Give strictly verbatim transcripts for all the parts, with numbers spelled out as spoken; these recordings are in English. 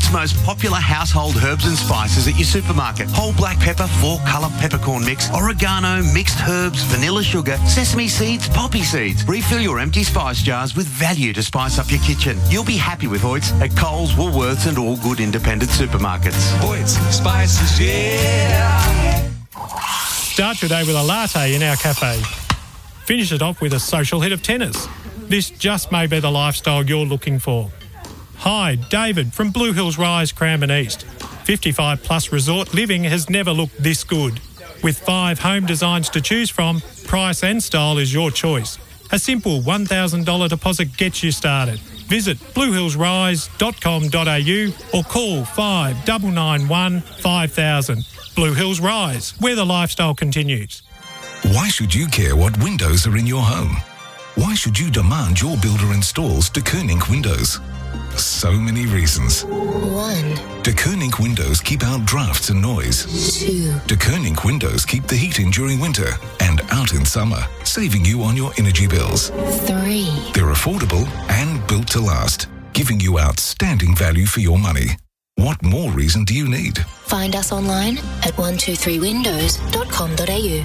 world's most popular household herbs and spices at your supermarket. Whole black pepper, four-colour peppercorn mix, oregano, mixed herbs, vanilla sugar, sesame seeds, poppy seeds. Refill your empty spice jars with value to spice up your kitchen. You'll be happy with Hoyt's at Coles, Woolworths and all good independent supermarkets. Hoyt's Spices, yeah. Start your day with a latte in our cafe. Finish it off with a social hit of tennis. This just may be the lifestyle you're looking for. Hi, David from Blue Hills Rise, Cranbourne East. fifty-five plus resort living has never looked this good. With five home designs to choose from, price and style is your choice. A simple one thousand dollars deposit gets you started. Visit blue hills rise dot com dot a u or call five nine nine one five thousand. Blue Hills Rise, where the lifestyle continues. Why should you care what windows are in your home? Why should you demand your builder installs De Koning windows? So many reasons. One. De Koning windows keep out drafts and noise. Two. De Koning windows keep the heat in during winter and out in summer, saving you on your energy bills. Three. They're affordable and built to last, giving you outstanding value for your money. What more reason do you need? Find us online at one two three windows dot com dot a u.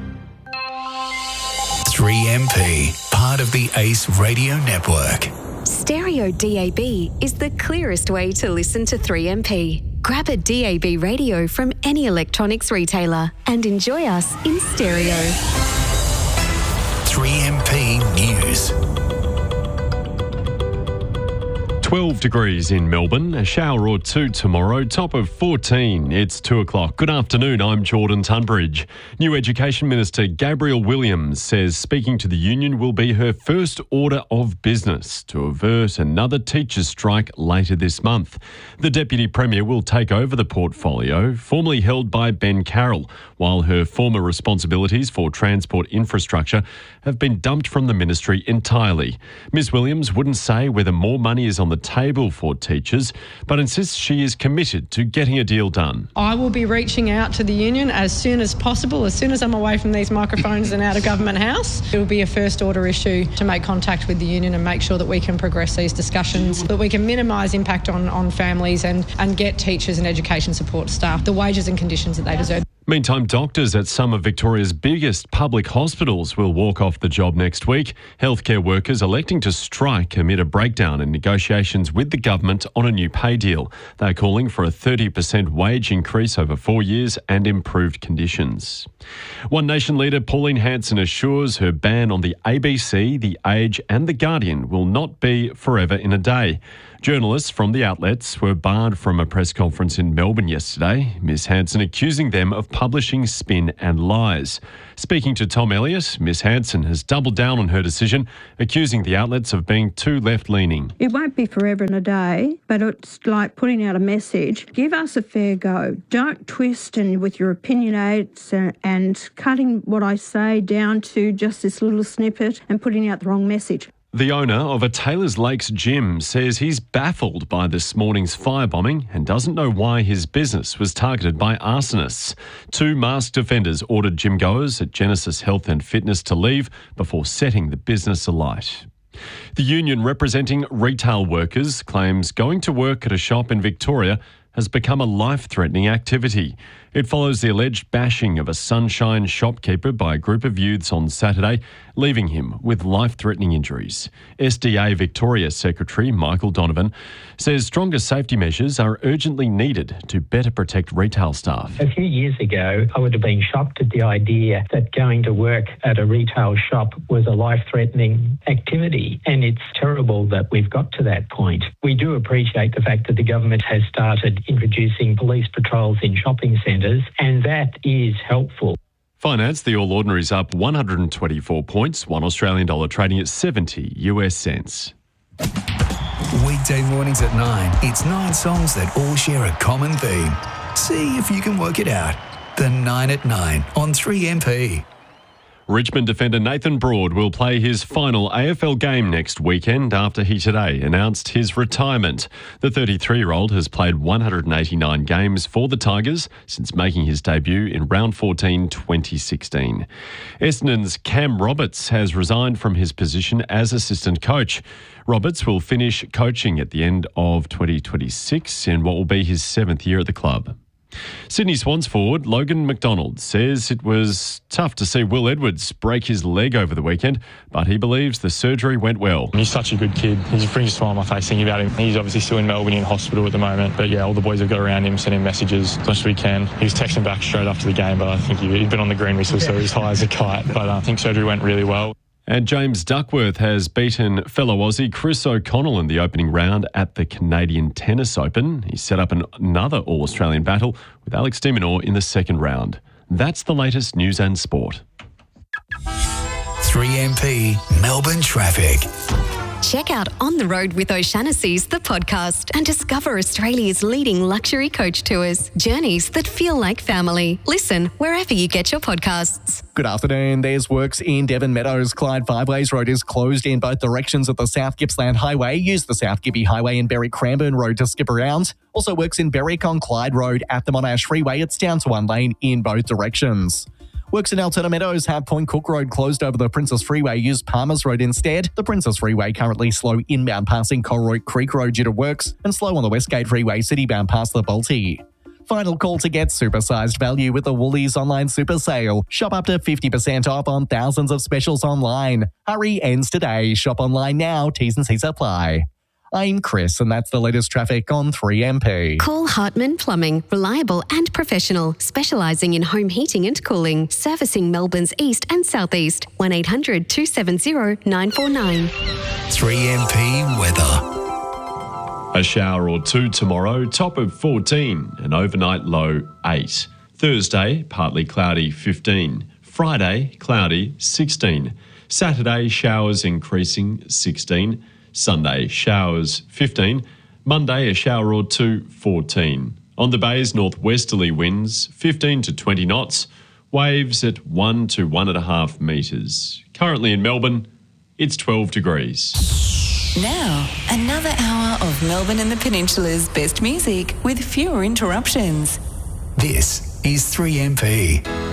three M P, part of the Ace Radio Network. Stereo D A B is the clearest way to listen to three M P. Grab a D A B radio from any electronics retailer and enjoy us in stereo. three M P News. twelve degrees in Melbourne, a shower or two tomorrow, top of fourteen. It's two o'clock. Good afternoon, I'm Jordan Tunbridge. New Education Minister Gabrielle Williams says speaking to the union will be her first order of business to avert another teachers' strike later this month. The Deputy Premier will take over the portfolio, formerly held by Ben Carroll, while her former responsibilities for transport infrastructure have been dumped from the ministry entirely. Ms Williams wouldn't say whether more money is on the table for teachers, but insists she is committed to getting a deal done. I will be reaching out to the union as soon as possible, as soon as I'm away from these microphones and out of Government House. It will be a first order issue to make contact with the union and make sure that we can progress these discussions, that we can minimise impact on, on families and, and get teachers and education support staff the wages and conditions that they deserve. Meantime, doctors at some of Victoria's biggest public hospitals will walk off the job next week. Healthcare workers electing to strike amid a breakdown in negotiations with the government on a new pay deal. They're calling for a thirty percent wage increase over four years and improved conditions. One Nation leader Pauline Hanson assures her ban on the A B C, The Age and The Guardian will not be forever in a day. Journalists from the outlets were barred from a press conference in Melbourne yesterday, Miss Hanson accusing them of publishing spin and lies. Speaking to Tom Elliott, Miss Hanson has doubled down on her decision, accusing the outlets of being too left-leaning. It won't be forever and a day, but it's like putting out a message. Give us a fair go. Don't twist and with your opinionates and, and cutting what I say down to just this little snippet and putting out the wrong message. The owner of a Taylor's Lakes gym says he's baffled by this morning's firebombing and doesn't know why his business was targeted by arsonists. Two masked offenders ordered gym goers at Genesis Health and Fitness to leave before setting the business alight. The union representing retail workers claims going to work at a shop in Victoria has become a life-threatening activity. It follows the alleged bashing of a Sunshine shopkeeper by a group of youths on Saturday, leaving him with life-threatening injuries. S D A Victoria Secretary Michael Donovan says stronger safety measures are urgently needed to better protect retail staff. A few years ago, I would have been shocked at the idea that going to work at a retail shop was a life-threatening activity, and it's terrible that we've got to that point. We do appreciate the fact that the government has started introducing police patrols in shopping centres, and that is helpful. Finance, the All Ordinary's up one hundred twenty-four points, one Australian dollar trading at seventy US cents. Weekday mornings at nine, it's nine songs that all share a common theme. See if you can work it out. The nine at nine on three M P. Richmond defender Nathan Broad will play his final A F L game next weekend after he today announced his retirement. The thirty-three-year-old has played one hundred eighty-nine games for the Tigers since making his debut in round fourteen twenty sixteen. Essendon's Cam Roberts has resigned from his position as assistant coach. Roberts will finish coaching at the end of twenty twenty-six in what will be his seventh year at the club. Sydney Swans forward Logan McDonald says it was tough to see Will Edwards break his leg over the weekend, but he believes the surgery went well. He's such a good kid. He brings a smile on my face thinking about him. He's obviously still in Melbourne in hospital at the moment, but yeah, all the boys have got around him, sent him messages as much as we can. He was texting back straight after the game, but I think he'd been on the green whistle, so he was high as a kite. But I think surgery went really well. And James Duckworth has beaten fellow Aussie Chris O'Connell in the opening round at the Canadian Tennis Open. He set up an, another All-Australian battle with Alex de Minaur in the second round. That's the latest news and sport. three M P Melbourne traffic. Check out On the Road with O'Shanassy's, the podcast, and discover Australia's leading luxury coach tours. Journeys that feel like family. Listen wherever you get your podcasts. Good afternoon. There's works in Devon Meadows. Clyde Fiveways Road is closed in both directions of the South Gippsland Highway. Use the South Gibby Highway and Berwick Cranbourne Road to skip around. Also works in Berwick on Clyde Road at the Monash Freeway. It's down to one lane in both directions. Works in Altona Meadows have Point Cook Road closed over the Princess Freeway. Use Palmers Road instead. The Princess Freeway currently slow inbound passing Colroy Creek Road due to works and slow on the Westgate Freeway citybound past the Balti. Final call to get supersized value with the Woolies online super sale. Shop up to fifty percent off on thousands of specials online. Hurry ends today. Shop online now. T's and C's apply. I'm Chris, and that's the latest traffic on three M P. Call Hartman Plumbing, reliable and professional, specialising in home heating and cooling, servicing Melbourne's east and southeast. one eight hundred two seven zero nine four nine. three M P weather. A shower or two tomorrow, top of fourteen, an overnight low eight. Thursday, partly cloudy fifteen. Friday, cloudy sixteen. Saturday, showers increasing sixteen. Sunday, showers fifteen. Monday, a shower or two, fourteen. On the bays, northwesterly winds, fifteen to twenty knots. Waves at one to one and a half metres. Currently in Melbourne, it's twelve degrees. Now, another hour of Melbourne and the Peninsula's best music with fewer interruptions. This is three M P.